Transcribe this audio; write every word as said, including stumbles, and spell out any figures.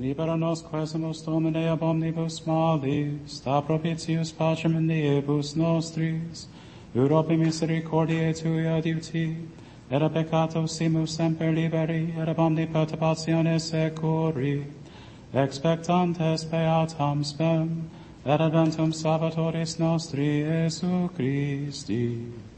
Libera nos quesumus Domine ab omnibus malis, da propitius pacem in diebus nostris, Europe misericordiae tui adiuti, et a peccato simus semper liberi, et ab omni perturbatione securi, expectantes beatam spem, et adventum Salvatoris nostri, Iesu Christi.